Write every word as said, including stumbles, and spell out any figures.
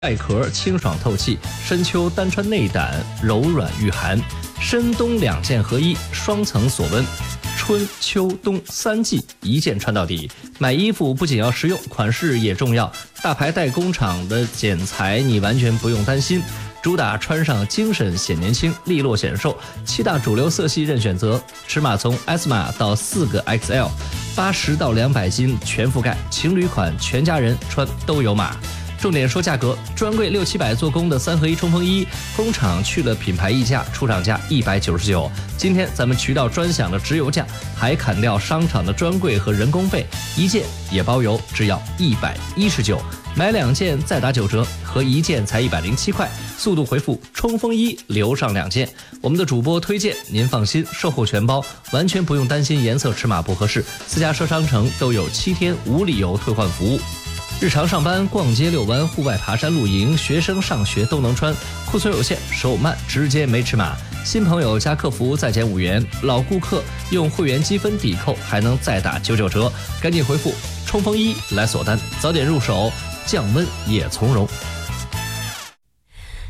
外壳清爽透气，深秋单穿内胆柔软御寒，深冬两件合一，双层锁温，春秋冬三季一件穿到底。买衣服不仅要实用，款式也重要，大牌代工厂的剪裁你完全不用担心。主打穿上精神显年轻，利落显瘦，七大主流色系任选择，尺码从 S 码到四个 X L， 八十到两百斤全覆盖，情侣款全家人穿都有码。重点说价格，专柜六七百做工的三合一冲锋衣，工厂去了品牌溢价，出厂价一百九十九。今天咱们渠道专享的直邮价，还砍掉商场的专柜和人工费，一件也包邮，只要一百一十九。买两件再打九折，合一件才一百零七块。速度回复冲锋衣，留上两件。我们的主播推荐，您放心，售后全包，完全不用担心颜色尺码不合适。私家车商城都有七天无理由退换服务。日常上班、逛街、遛弯、户外爬山、露营，学生上学都能穿。库存有限，手慢直接没尺码。新朋友加客服再减五元，老顾客用会员积分抵扣还能再打九九折。赶紧回复冲锋衣来锁单，早点入手，降温也从容。